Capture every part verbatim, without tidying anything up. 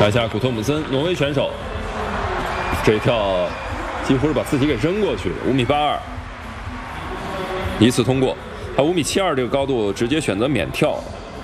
看一下古托姆森，挪威选手，这一跳几乎是把自己给扔过去的，五米八二，一次通过。他五米七二这个高度直接选择免跳。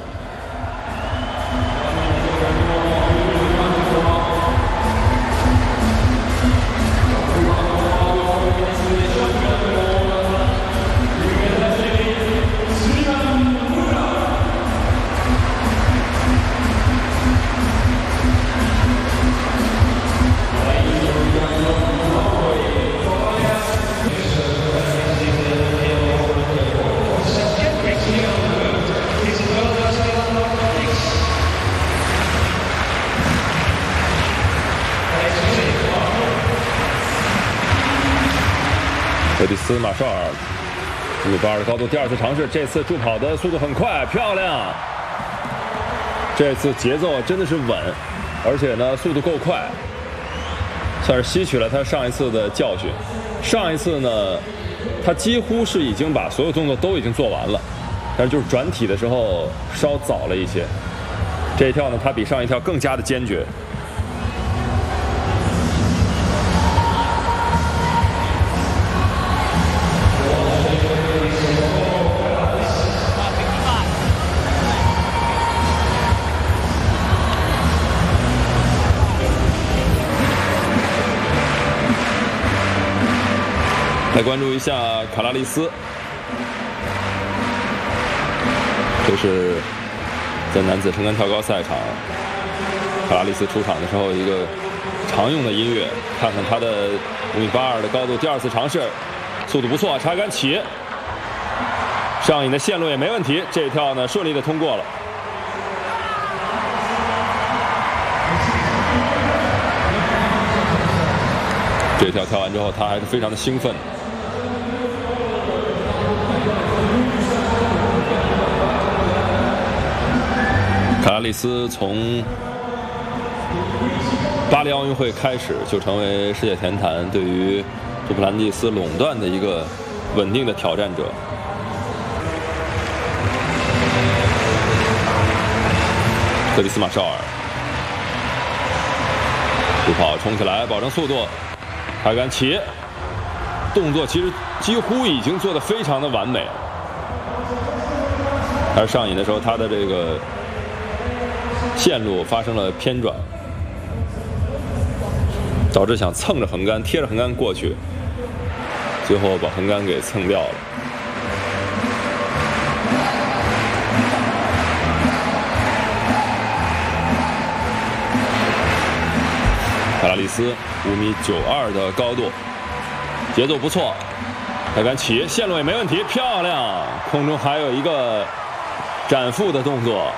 格里斯马绍尔五米八二的高度，第二次尝试，这次助跑的速度很快，漂亮。这次节奏真的是稳，而且呢速度够快，算是吸取了他上一次的教训。上一次呢，他几乎是已经把所有动作都已经做完了，但是就是转体的时候稍早了一些。这一跳呢，他比上一跳更加的坚决。来关注一下卡拉利斯，这是在男子撑杆跳高赛场，卡拉利斯出场的时候一个常用的音乐。看看他的五米八二的高度，第二次尝试，速度不错，插杆起，上引的线路也没问题，这一跳呢顺利的通过了。这一跳跳完之后，他还是非常的兴奋。卡拉利斯从巴黎奥运会开始就成为世界田坛对于杜普兰蒂斯垄断的一个稳定的挑战者。格里斯马绍尔助跑冲起来，保证速度，开杆起，动作其实几乎已经做得非常的完美了。但是上引的时候，他的这个线路发生了偏转，导致想蹭着横杆贴着横杆过去，最后把横杆给蹭掉了。卡拉利斯五米九二的高度，节奏不错，开杆起，线路也没问题，漂亮。空中还有一个展腹的动作。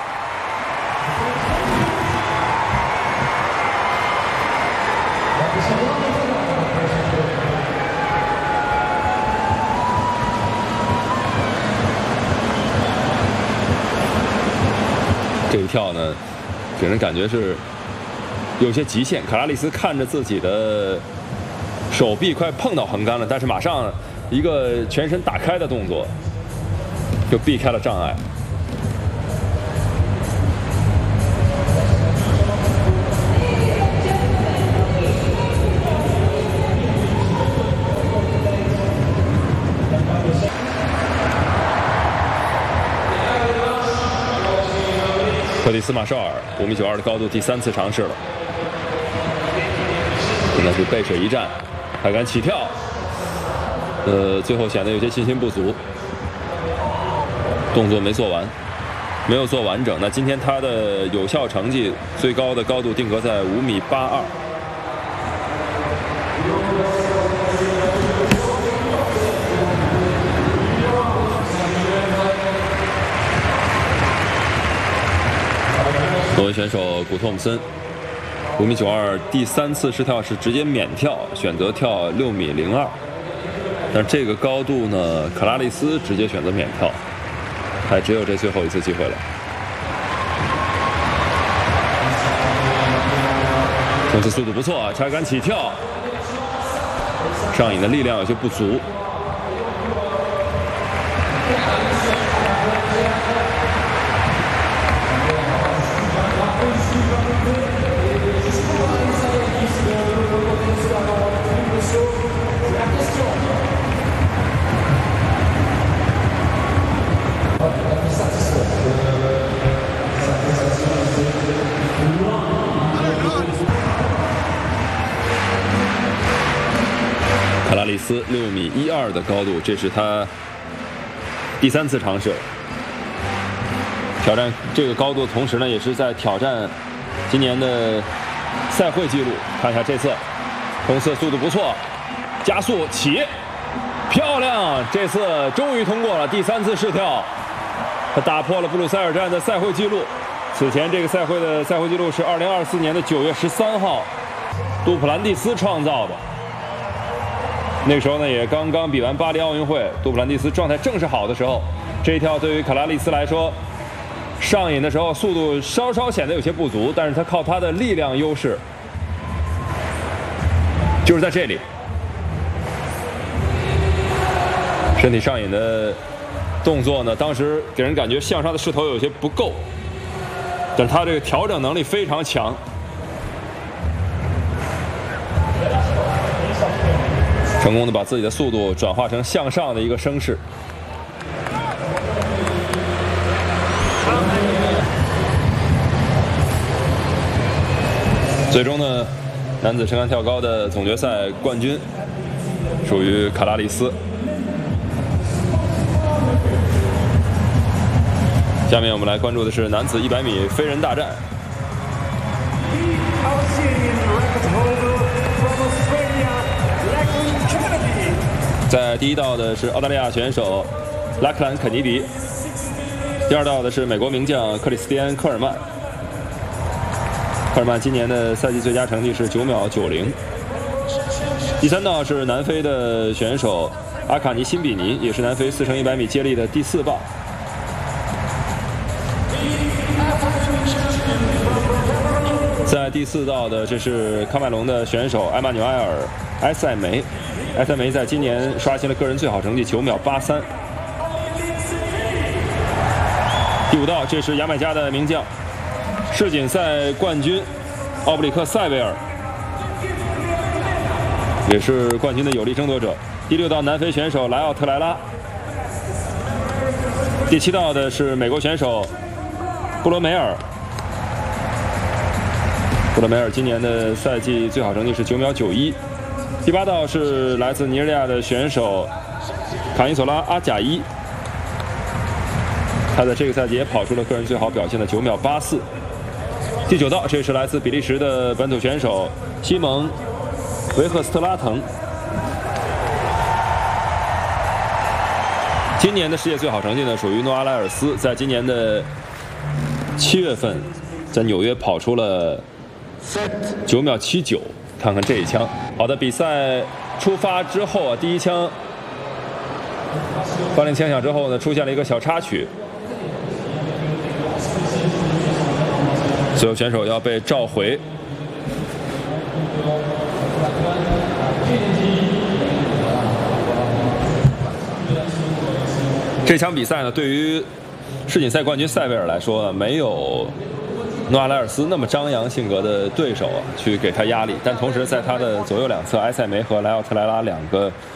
这一跳呢，给人感觉是有些极限。卡拉利斯看着自己的手臂快碰到横杆了，但是马上一个全身打开的动作，就避开了障碍。克里斯马绍尔五米九二的高度，第三次尝试了。现在是背水一战，开杆起跳，呃，最后显得有些信心不足，动作没做完，没有做完整。那今天他的有效成绩最高的高度定格在五米八二。挪威选手古托姆森五米九二，第三次试跳是直接免跳，选择跳六米零二。但这个高度呢，卡拉利斯直接选择免跳，还只有这最后一次机会了。这次速度不错啊，插杆起跳，上引的力量有些不足。 斯六米一二的高度，这是他第三次尝试挑战这个高度，同时呢，也是在挑战今年的赛会纪录。看一下这次，冲刺速度不错，加速起，漂亮！这次终于通过了第三次试跳，他打破了布鲁塞尔站的赛会纪录。此前这个赛会的赛会纪录是二零二四年的九月十三号，杜普兰蒂斯创造的。那个时候呢，也刚刚比完巴黎奥运会，杜普兰蒂斯状态正是好的时候。这一跳对于卡拉利斯来说，上瘾的时候速度稍稍显得有些不足，但是他靠他的力量优势，就是在这里，身体上瘾的动作呢，当时给人感觉向上的势头有些不够，但是他这个调整能力非常强。成功的把自己的速度转化成向上的一个升势。最终呢，男子撑杆跳高的总决赛冠军属于卡拉利斯。下面我们来关注的是男子一百米飞人大战。在第一道的是澳大利亚选手拉克兰·肯尼迪，第二道的是美国名将克里斯蒂安·科尔曼。科尔曼今年的赛季最佳成绩是九秒九零。第三道是南非的选手阿卡尼·辛比尼，也是南非四乘一百米接力的第四棒。在第四道的这是喀麦隆的选手埃马纽埃尔·埃塞梅。埃塞梅在今年刷新了个人最好成绩九秒八三。第五道，这是牙买加的名将世锦赛冠军奥布里克塞维尔，也是冠军的有力争夺者。第六道，南非选手莱奥特莱拉。第七道的是美国选手布罗梅尔。布罗梅尔今年的赛季最好成绩是九秒九一。第八道是来自尼日利亚的选手卡伊索拉阿贾伊，他在这个赛季也跑出了个人最好表现的九秒八四。第九道，这是来自比利时的本土选手西蒙维赫斯特拉滕，今年的世界最好成绩呢属于诺阿莱尔斯，在今年的七月份在纽约跑出了九秒七九。看看这一枪。好的，比赛出发之后啊，第一枪发令枪响之后呢，出现了一个小插曲，所有选手要被召回。这场比赛呢，对于世锦赛冠军塞维尔来说，没有诺阿莱尔斯那么张扬性格的对手去给他压力，但同时在他的左右两侧，埃塞梅和莱奥特莱拉两个